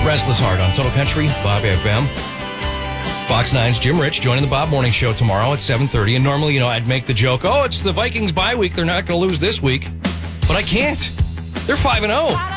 Restless Heart on Total Country, Bob FM. Fox 9's Jim Rich joining the Bob Morning Show tomorrow at 7:30. And normally, I'd make the joke, it's the Vikings bye week. They're not going to lose this week. But I can't. They're 5-0.